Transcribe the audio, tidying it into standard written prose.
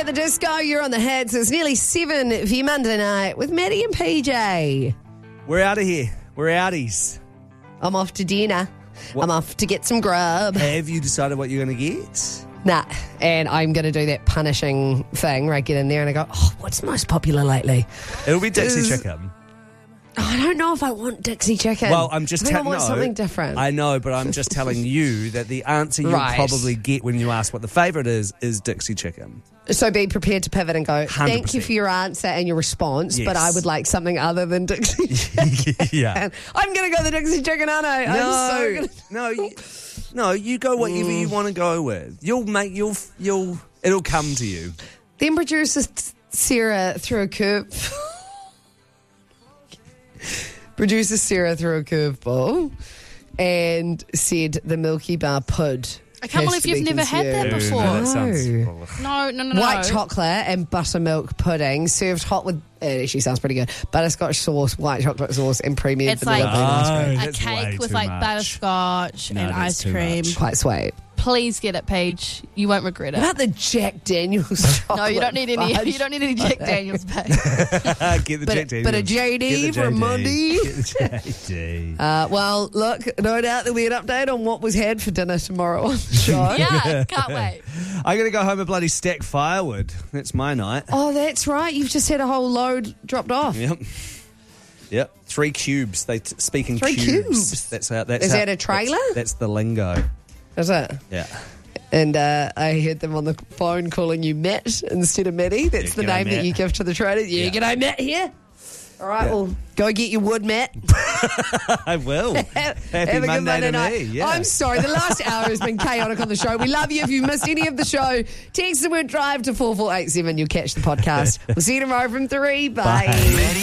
the disco. You're on the Hits. It's nearly 7 for your Monday night with Maddie and PJ. We're out of here. We're outies. I'm off to dinner. What? I'm off to get some grub. Have you decided what you're going to get? Nah, and I'm going to do that punishing thing where I get in there and I go, oh, what's most popular lately? It'll be Dixie Chicken. Oh, I don't know if I want Dixie Chicken. Well, I'm just I telling want something different. I know, but I'm just telling you that the answer you'll Right. probably get when you ask what the favourite is Dixie Chicken. So be prepared to pivot and go, thank you 100%. for your answer and your response, Yes. but I would like something other than Dixie Chicken. Yeah. And I'm going to go the Dixie Chicken, aren't I? I'm so gonna... No, you go whatever you want to go with. It'll come to you. Then producer Sarah threw a curve. Producer Sarah threw a curveball and said the Milky Bar pud. I can't believe you've never had that before. No, that sounds... No. White chocolate and buttermilk pudding served hot with, it actually sounds pretty good, butterscotch sauce, white chocolate sauce and premium It's vanilla like- bean ice cream. A That's way cake with too like much. butterscotch No, and that's ice too cream. much. Quite sweet. Please get it, Paige. You won't regret What it. about the Jack Daniels chocolate No, you don't need any. fudge? You don't need any Jack Daniels, Paige. Get the But Jack Daniels. a JD Get the for JD. Monday. Get the JD. Well, look, no doubt there'll be an update on what was had for dinner tomorrow on the show. Yeah, can't wait. I'm going to go home and bloody stack firewood. That's my night. Oh, that's right. You've just had a whole load dropped off. Yep. 3 cubes. Speaking 3 cubes. cubes? That's Is that a trailer? That's the lingo. Is it? Yeah. And I heard them on the phone calling you Matt instead of Matty. That's the g'day, name that Matt. you give to the trader. Yeah, g'day, Matt here. All right, well, go get your wood, Matt. I will. Have Happy a good Monday Monday to night. me. Yeah. I'm sorry, the last hour has been chaotic on the show. We love you. If you missed any of the show, text the word drive to 4487. You'll catch the podcast. We'll see you tomorrow from 3. Bye. Bye.